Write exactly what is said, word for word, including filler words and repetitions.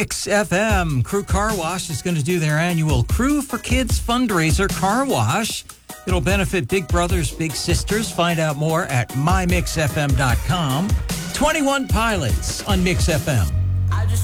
Mix F M. Crew Car Wash is going to do their annual Crew for Kids fundraiser car wash. It'll benefit big brothers, big sisters. Find out more at my mix f m dot com. twenty-one Pilots on Mix F M.